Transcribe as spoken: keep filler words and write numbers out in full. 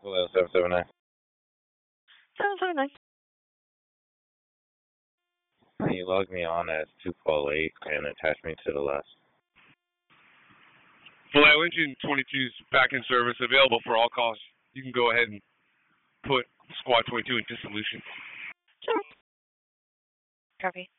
Hello, seven seven nine. seven seven nine. You logged me on as two Paul eight and attached me to the left. Vallejo Engine twenty-two is back in service, available for all calls. You can go ahead and put Squad twenty-two into solution. Sure. Copy.